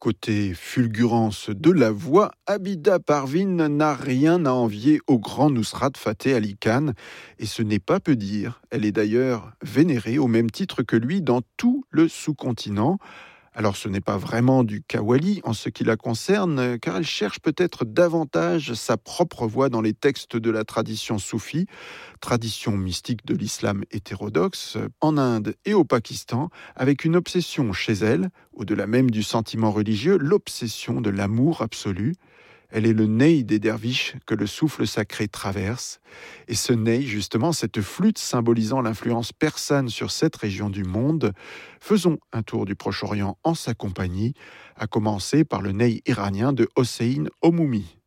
Côté fulgurance de la voix, Abida Parvin n'a rien à envier au grand Nusrat Fateh Ali Khan, et ce n'est pas peu dire. Elle est d'ailleurs vénérée au même titre que lui dans tout le sous-continent. Alors ce n'est pas vraiment du kawali en ce qui la concerne, car elle cherche peut-être davantage sa propre voix dans les textes de la tradition soufie, tradition mystique de l'islam hétérodoxe, en Inde et au Pakistan, avec une obsession chez elle, au-delà même du sentiment religieux, l'obsession de l'amour absolu. Elle est le ney des derviches que le souffle sacré traverse. Et ce ney, justement, cette flûte symbolisant l'influence persane sur cette région du monde, faisons un tour du Proche-Orient en sa compagnie, à commencer par le ney iranien de Hossein Omoumi.